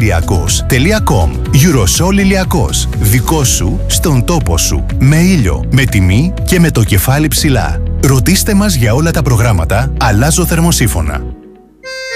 eurosolilιακός.com. Eurosol Ηλιακός. Δικό σου, στον τόπο σου. Με ήλιο, με τιμή και με το κεφάλι ψηλά. Ρωτήστε μας για όλα τα προγράμματα «Αλλάζω θερμοσύφωνα».